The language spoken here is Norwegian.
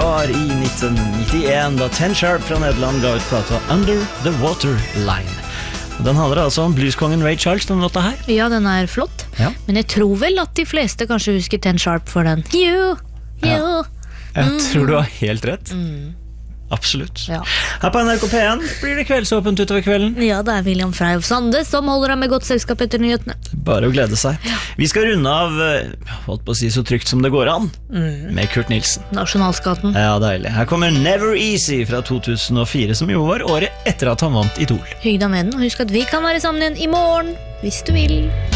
var i 1991 da Ten Sharp fra Nederland ga ut plata Under the Waterline. Den handler altså om blueskongen Ray Charles, den låta her. Ja, den er flott. Ja. Men jeg tror vel at de fleste kanskje husker Ten Sharp for den. You. Jeg tror du har helt rett. Absolutt. Ja. Her på NRK P1 blir det kveldsåpent utover kvelden. Ja, det er William Frey Sande som holder deg med godt selskap etter nyhetene. Bare å glede seg. Vi skal runde av, holdt på å si så trygt som det går an, med Kurt Nilsen. Nasjonalskatten. Ja, deilig. Her kommer Never Easy fra 2004, som jo var året etter at han vant Idol. Hygg deg med den, og husk at vi kan være sammen igjen i morgen, hvis du vil.